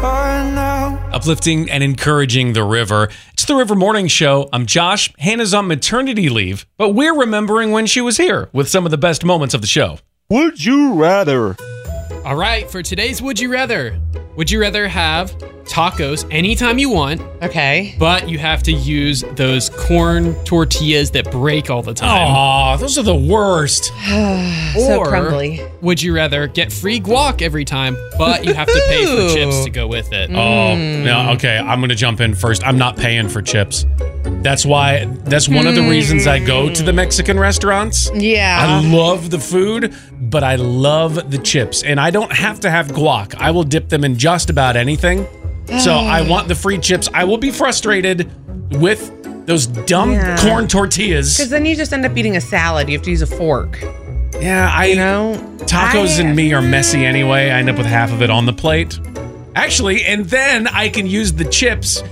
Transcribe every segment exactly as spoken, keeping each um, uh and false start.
apart now. Uplifting and encouraging the river. It's the River Morning Show. I'm Josh. Hannah's on maternity leave, but we're remembering when she was here with some of the best moments of the show. Would you rather? All right, for today's Would You Rather, would you rather have tacos anytime you want, Okay. but you have to use those corn tortillas that break all the time? Aw, those are the worst. So Or crumbly. would you rather get free guac every time, but you have to pay for Ooh. chips to go with it? Oh, no, okay. I'm going to jump in first. I'm not paying for chips. That's why, that's one of the reasons I go to the Mexican restaurants. Yeah. I love the food, but I love the chips. And I don't have to have guac. I will dip them in just about anything. So I want the free chips. I will be frustrated with those dumb Yeah. corn tortillas. Because then you just end up eating a salad. You have to use a fork. Yeah, I You know? tacos I- and me are messy anyway. I end up with half of it on the plate. Actually, and then I can use the chips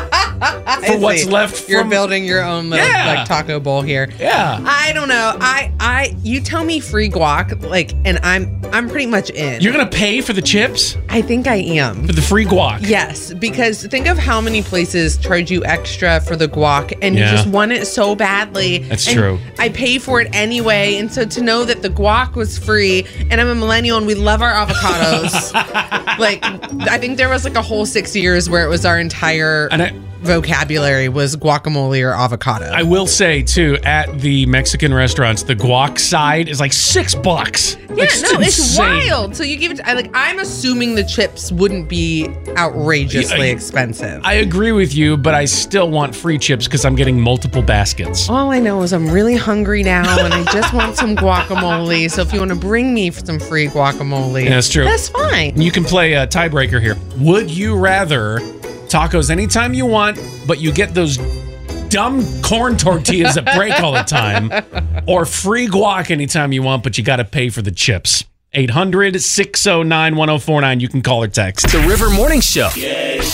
for what's see. left You're from... building your own little Yeah. like taco bowl here. Yeah. I don't know. I I you tell me free guac, like, and I'm I'm pretty much in. You're going to pay for the chips? I think I am. For the free guac? Yes, because think of how many places charge you extra for the guac, and Yeah. you just want it so badly. That's and true. I pay for it anyway, and so to know that the guac was free, and I'm a millennial, and we love our avocados. Like, I think there was like a whole six years where it was our entire And I, vocabulary was guacamole or avocado. I will say, too, at the Mexican restaurants, the guac side is like six bucks. yeah, It's no, it's insane. wild. So you give it. I like. I'm assuming the chips wouldn't be outrageously Yeah, expensive. I agree with you, but I still want free chips because I'm getting multiple baskets. All I know is I'm really hungry now and I just want some guacamole. So if you want to bring me some free guacamole, Yeah, that's true. That's fine. You can play a tiebreaker here. Would you rather tacos anytime you want, but you get those dumb corn tortillas that break all the time, or free guac anytime you want, but you got to pay for the chips? eight hundred, six oh nine, one oh four nine. You can call or text. The River Morning Show.